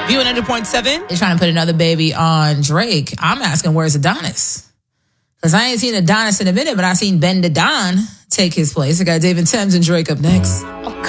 V100.7. They're trying to put another baby on Drake. I'm asking, where's Adonis? Because I ain't seen Adonis in a minute, but I seen Ben the Don take his place. I got David Thames and Drake up next.